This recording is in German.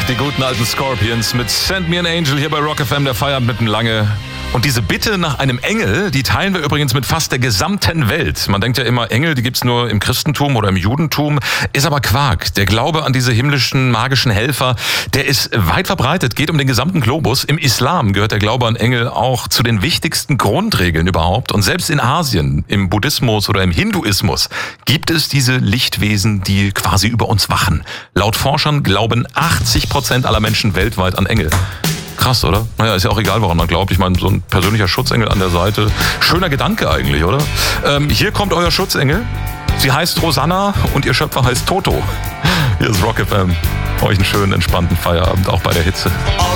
die guten alten Scorpions mit Send Me an Angel hier bei Rock FM, der Feierabend mitten lange. Und diese Bitte nach einem Engel, die teilen wir übrigens mit fast der gesamten Welt. Man denkt ja immer, Engel, die gibt's nur im Christentum oder im Judentum. Ist aber Quark. Der Glaube an diese himmlischen, magischen Helfer, der ist weit verbreitet, geht um den gesamten Globus. Im Islam gehört der Glaube an Engel auch zu den wichtigsten Grundregeln überhaupt. Und selbst in Asien, im Buddhismus oder im Hinduismus, gibt es diese Lichtwesen, die quasi über uns wachen. Laut Forschern glauben 80% aller Menschen weltweit an Engel. Krass, oder? Naja, ist ja auch egal, woran man glaubt. Ich meine, so ein persönlicher Schutzengel an der Seite. Schöner Gedanke eigentlich, oder? Hier kommt euer Schutzengel. Sie heißt Rosanna und ihr Schöpfer heißt Toto. Hier ist Rock FM. Euch einen schönen, entspannten Feierabend, auch bei der Hitze.